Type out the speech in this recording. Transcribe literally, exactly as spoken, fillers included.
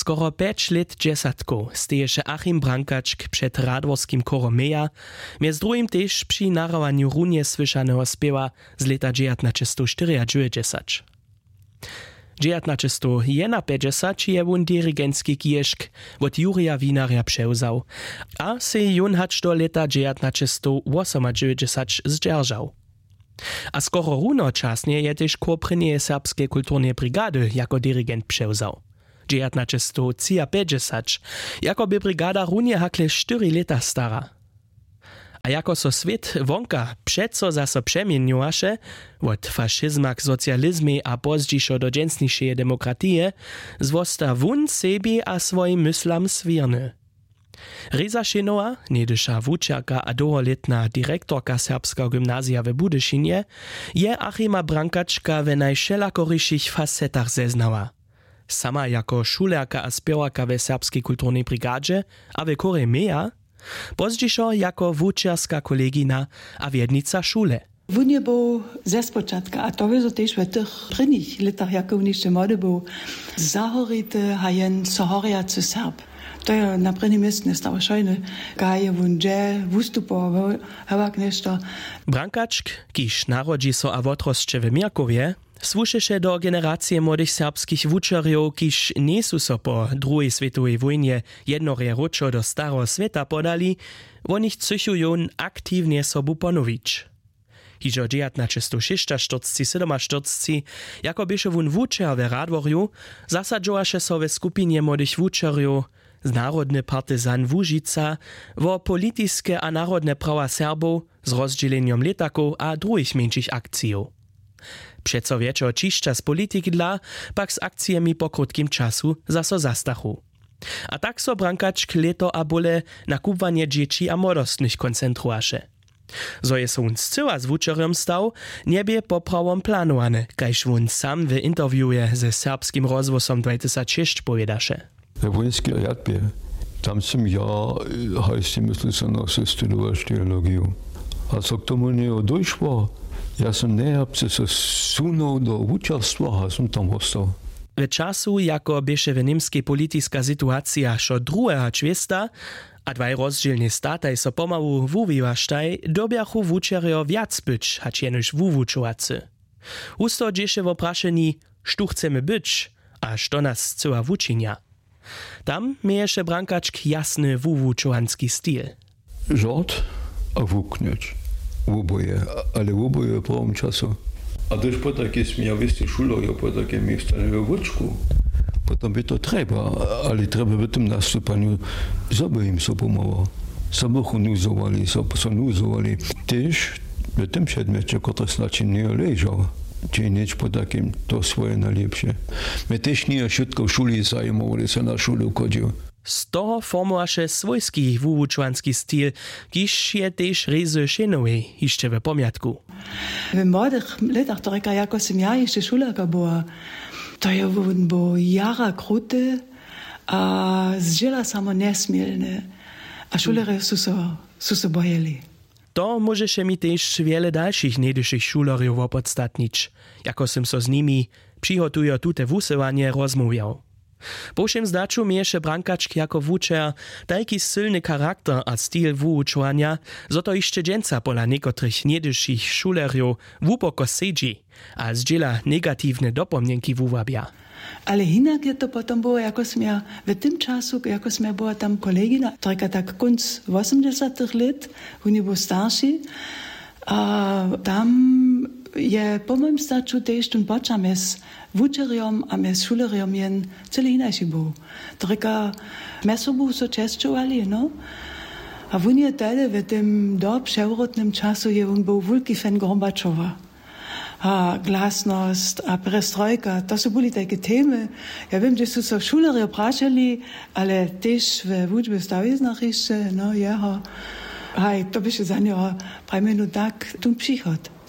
skoro pięć lat dziesiątków steje się Achim Brankaczk przed Radworskim chorom Meja, między drugim też przy narawaniu runie słyszanego śpiewa z lata dziewiętnaście dziewięćdziesiąt. dziewiętnaście pięćdziesiąt je on dirigencki kieszk od Jurija Winarja przewzał, a se jun hacz do lata dziewiętnaście dziewięćdziesiąt zdzierżał. A skoro runočasnie je też koprenie serbskiej kulturnej brigady jako dirigent przewzał. dziewiętnaście pięćdziesiąt jako by brigada runie hakle cztery lata stara. A jako so svět wonka přeco zaso przemieniłaše, od faszyzma k socjalizmie a pozdzišo do dżęsniejszej demokratije, zwosta wun sebi a swoim myslam swirny. Reza Šenowa, nedysza wučerka a długoletna direktorka serbskiego gymnazja w Budyszynie, je Achima Brankaczka w najszelakoryších facetach zeznała. Sama jako šulerka a spěwarka w serbskiej kulturnej brygadzie a w chore Meja, pozdzišo jako wučerska kolegina a wiednica szule. Wun je był ze spočatka, a to wiedzą też w tych prvních letach, jako on jeszcze młody był, zahority hajen sohoriacy Serb. To je na prvním místě nestalo šajne, kaj je vun dže, vustupoval, hevak nešto. Brankaczk, kiž narodzi so a wotrostče w Mirkowie, słušeše do generacije młodych serbskich wučerjów, kiž nesu so po druhej svetowej wojnie jednorje ročo do starého sveta podali, oni chcujú aktívne sobu ponović. Hižo dziewiętnaście czterdzieści siedemdziesiąt jako bieše wun wučer w Radworju, zasadžovaše so ve skupinie młodych wučerjów, z Narodny partyzan Łužica, wo politiskie a narodne prawa Serbów z rozdzieleniom letaków a drugich mniejszych akcjów. Przeco wieczo ciszcza z polityki dla, pak z akcjami po krótkim czasu zaso zastachu. A tak so Brankaczk leto a bole na kupowanie dzieci a młodostnych koncentrowaše. Zo je so on zcyła z wučerjem stał, niebie poprawom planowane, kajż on sam w interviewje ze serbskim rozwosom dwa tysiące sześć powiedziaše. W wojskiej jadbie, tam jsem ja, hajsti myslel jsem na se studować teologię. A co k tomu nie dojszło, ja jsem nejapce se sunął do wučerstwa, a jsem tam ostał. W czasu, jako bieše w niemskiej polityczna sytuacja šo druga čvesta, a dwaj rozdzielne stataj so pomału wuwiwaštaj, dobiachu wučerjo viac być, hacz jenož wuwučovacy. Usto dzieše wopraszeni, sztu chcemy być, a što nas cyła wučinja. Tam mieješe Brankaczk jasny wuwučovanski styl. Żart a wuknąć. Oboje, ale oboje w prawym czasu. A też po takie smija wyjście szuloje, po takie miejsce w wóczku. Potem by to trzeba, ale trzeba w tym nastupaniu sobie im so pomogło. Samochu nuzowali, so nuzowali. Też w tym przedmiocie, który znaczy nie leżał. Czynić po takim to swoje najlepsze. My też nie wszystko w szuli zajmowali, se na szulu chodził. Z toho formowaše svojski wuwučovanski styl, kiž je też Reze Šenowej jeszcze w pamiątku. W młodych latach, to jako jsem ja jeszcze šulerka była, to je on był jara kruty, a zdziela samo nesmielne, a šulery su so, su so bojeli. To możeše mi też wiele dalszych niedyszych šulerjów opodstatnić, jako jsem so z nimi přihotujo tute wusywanie rozmawiał. Po všem zdaču mieješe Brankaczk jako wučer taki silny charakter a styl wuučovanja, zo to jeszcze dżęca pola niekotrych niedyszych šulerjów wupoko sedzi, a zdziela negatywne dopomnienki wuwabia. Ale hinak je to potom było, jako jsem ja w tym czasu, jako jsem ja była tam kolegina, trojka tak konc osiemdziesiątych lat, on je był starszy, a tam je po moim starciu też ten bocza mes wučerjom a mes šulerjom jen celý inačí był. Trojka mes obu so česčovali, no? A on je tedy v tym do převrotnym czasu je on był wielki fan Gorbačova. A glasnost, a perestrojka, to są byli takie temy. Ja wiem, że są so šulerjo prašali, ale też w wučbě staviznach jeszcze, no, jeho. Hej, to by się za niego prawie tak tun přichod.